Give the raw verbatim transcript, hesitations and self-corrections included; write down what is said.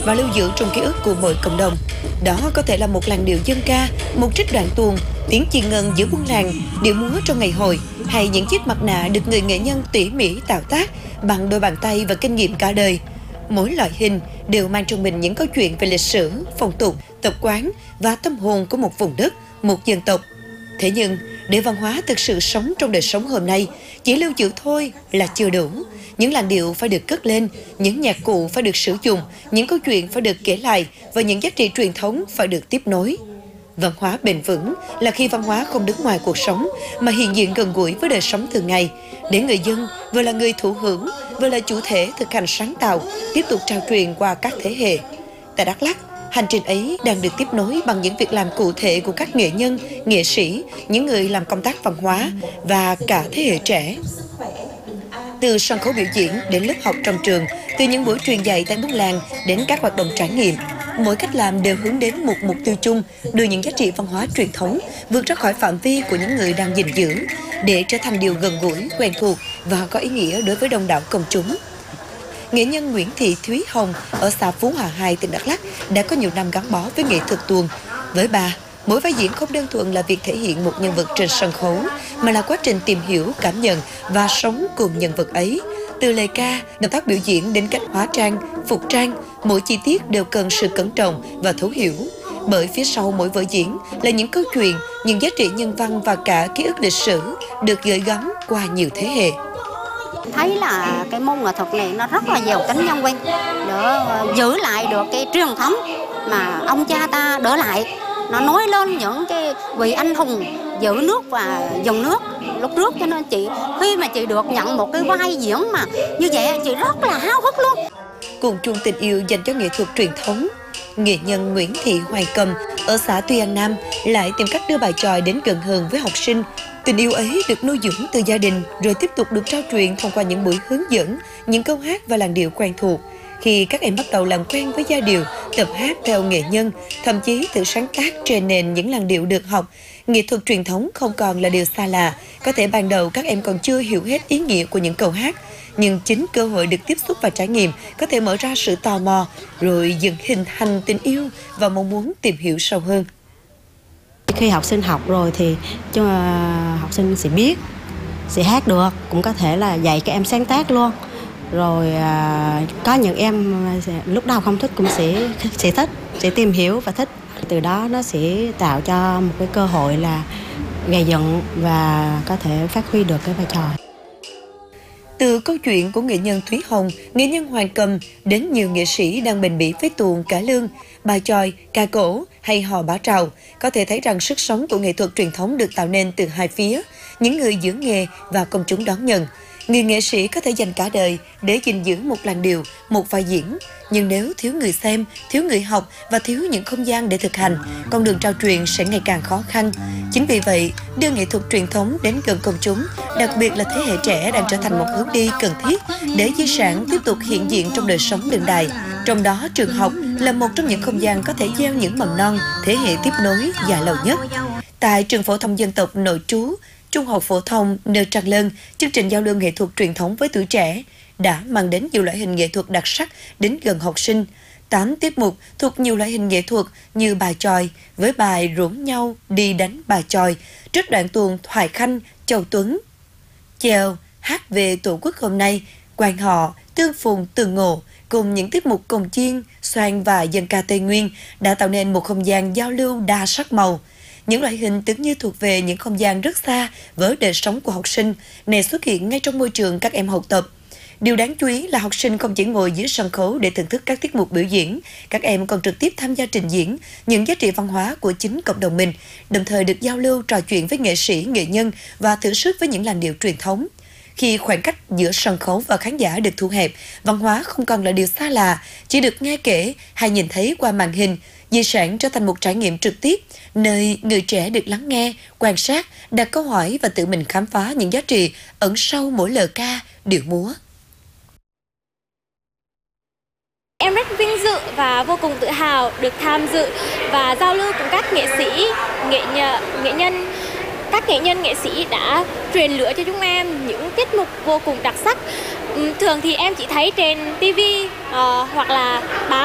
và lưu giữ trong ký ức của mỗi cộng đồng. Đó có thể là một làn điệu dân ca, một trích đoạn tuồng, tiếng chiêng ngân giữa buôn làng, điệu múa trong ngày hội, hay những chiếc mặt nạ được người nghệ nhân tỉ mỉ tạo tác bằng đôi bàn tay và kinh nghiệm cả đời. Mỗi loại hình đều mang trong mình những câu chuyện về lịch sử, phong tục, tập quán và tâm hồn của một vùng đất, một dân tộc. Thế nhưng, để văn hóa thực sự sống trong đời sống hôm nay, chỉ lưu giữ thôi là chưa đủ. Những làn điệu phải được cất lên, những nhạc cụ phải được sử dụng, những câu chuyện phải được kể lại và những giá trị truyền thống phải được tiếp nối. Văn hóa bền vững là khi văn hóa không đứng ngoài cuộc sống mà hiện diện gần gũi với đời sống thường ngày, để người dân vừa là người thụ hưởng, vừa là chủ thể thực hành sáng tạo, tiếp tục trao truyền qua các thế hệ. Tại Đắk Lắk, hành trình ấy đang được tiếp nối bằng những việc làm cụ thể của các nghệ nhân, nghệ sĩ, những người làm công tác văn hóa và cả thế hệ trẻ. Từ sân khấu biểu diễn đến lớp học trong trường, từ những buổi truyền dạy tại buôn làng đến các hoạt động trải nghiệm, mỗi cách làm đều hướng đến một mục tiêu chung, đưa những giá trị văn hóa truyền thống vượt ra khỏi phạm vi của những người đang gìn giữ, để trở thành điều gần gũi, quen thuộc và có ý nghĩa đối với đông đảo công chúng. Nghệ nhân Nguyễn Thị Thúy Hồng ở xã Phú Hòa hai, tỉnh Đắk Lắk đã có nhiều năm gắn bó với nghệ thuật tuồng. Với bà, mỗi vai diễn không đơn thuần là việc thể hiện một nhân vật trên sân khấu, mà là quá trình tìm hiểu, cảm nhận và sống cùng nhân vật ấy. Từ lời ca, động tác biểu diễn đến cách hóa trang, phục trang, mỗi chi tiết đều cần sự cẩn trọng và thấu hiểu. Bởi phía sau mỗi vở diễn là những câu chuyện, những giá trị nhân văn và cả ký ức lịch sử được gửi gắm qua nhiều thế hệ. Thấy là cái môn nghệ thuật này nó rất là giàu tính nhân văn, để giữ lại được cái truyền thống mà ông cha ta đỡ lại. Nó nói lên những cái vị anh hùng giữ nước và dùng nước lúc trước, cho nên chị khi mà chị được nhận một cái vai diễn mà như vậy, chị rất là háo hức luôn. Cùng chung tình yêu dành cho nghệ thuật truyền thống, nghệ nhân Nguyễn Thị Hoài Cầm ở xã Tuy An Nam lại tìm cách đưa bài chòi đến gần hơn với học sinh. Tình yêu ấy được nuôi dưỡng từ gia đình rồi tiếp tục được trao truyền thông qua những buổi hướng dẫn, những câu hát và làn điệu quen thuộc. Khi các em bắt đầu làm quen với giai điệu, tập hát theo nghệ nhân, thậm chí tự sáng tác trên nền những làn điệu được học, nghệ thuật truyền thống không còn là điều xa lạ. Có thể ban đầu các em còn chưa hiểu hết ý nghĩa của những câu hát, nhưng chính cơ hội được tiếp xúc và trải nghiệm có thể mở ra sự tò mò, rồi dần hình thành tình yêu và mong muốn tìm hiểu sâu hơn. Khi học sinh học rồi thì cho học sinh sẽ biết, sẽ hát được, cũng có thể là dạy các em sáng tác luôn. Rồi à, có những em lúc đầu không thích cũng sẽ sẽ thích, sẽ tìm hiểu và thích. Từ đó nó sẽ tạo cho một cái cơ hội là gây dựng và có thể phát huy được cái vai trò. Từ câu chuyện của nghệ nhân Thúy Hồng, nghệ nhân Hoàng Cầm đến nhiều nghệ sĩ đang bền bỉ với tuồng, cải lương, bài chòi, ca cổ hay hò bá trào, có thể thấy rằng sức sống của nghệ thuật truyền thống được tạo nên từ hai phía, những người giữ nghề và công chúng đón nhận. Người nghệ sĩ có thể dành cả đời để gìn giữ một làn điệu, một vai diễn, nhưng nếu thiếu người xem, thiếu người học và thiếu những không gian để thực hành, con đường trao truyền sẽ ngày càng khó khăn. Chính vì vậy, đưa nghệ thuật truyền thống đến gần công chúng, đặc biệt là thế hệ trẻ, đang trở thành một hướng đi cần thiết để di sản tiếp tục hiện diện trong đời sống đương đại. Trong đó, trường học là một trong những không gian có thể gieo những mầm non thế hệ tiếp nối dài lâu nhất. Tại trường phổ thông dân tộc nội trú, Trung học phổ thông Nơ Trăng Lân, chương trình giao lưu nghệ thuật truyền thống với tuổi trẻ đã mang đến nhiều loại hình nghệ thuật đặc sắc đến gần học sinh. Tám tiết mục thuộc nhiều loại hình nghệ thuật như bài chòi với bài rủ nhau đi đánh bài chòi, trích đoạn tuồng Thoại Khanh, Châu Tuấn, chèo, hát về Tổ quốc hôm nay, quan họ, tương phùng, tường ngộ, cùng những tiết mục cồng chiêng, xoan và dân ca Tây Nguyên đã tạo nên một không gian giao lưu đa sắc màu. Những loại hình tưởng như thuộc về những không gian rất xa với đời sống của học sinh, này xuất hiện ngay trong môi trường các em học tập. Điều đáng chú ý là học sinh không chỉ ngồi dưới sân khấu để thưởng thức các tiết mục biểu diễn, các em còn trực tiếp tham gia trình diễn những giá trị văn hóa của chính cộng đồng mình, đồng thời được giao lưu trò chuyện với nghệ sĩ, nghệ nhân và thử sức với những làn điệu truyền thống. Khi khoảng cách giữa sân khấu và khán giả được thu hẹp, văn hóa không còn là điều xa lạ, chỉ được nghe kể hay nhìn thấy qua màn hình. Di sản trở thành một trải nghiệm trực tiếp, nơi người trẻ được lắng nghe, quan sát, đặt câu hỏi và tự mình khám phá những giá trị ẩn sau mỗi lời ca, điệu múa. Em rất vinh dự và vô cùng tự hào được tham dự và giao lưu cùng các nghệ sĩ, nghệ, nhờ, nghệ nhân. Các nghệ nhân, nghệ sĩ đã truyền lửa cho chúng em những tiết mục vô cùng đặc sắc. Thường thì em chỉ thấy trên ti vi uh, hoặc là báo